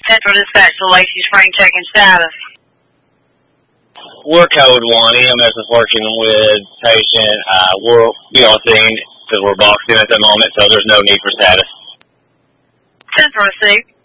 Central Dispatch to Lacey Spring checking status. We're code 1. EMS is working with patient. We'll be on scene because we're boxed in at the moment, so there's no need for status. Central received.